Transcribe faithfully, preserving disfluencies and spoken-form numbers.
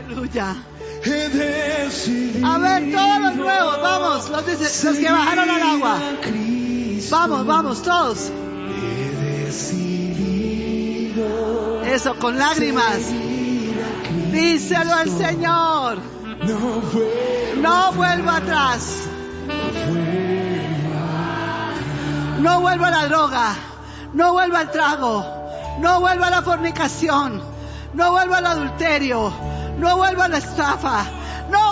Aleluya. He decidido A ver, todos los nuevos, vamos, los, dice- los que bajaron al agua. seguir a Cristo. Vamos, vamos, todos. He decidido Eso, con lágrimas. seguir a Cristo. Díselo al Señor. No vuelvo, No vuelvo atrás. vuelvo. No vuelvo a la droga. No vuelvo al trago. No vuelvo a la fornicación. No vuelvo al adulterio. No vuelvo a la estafa.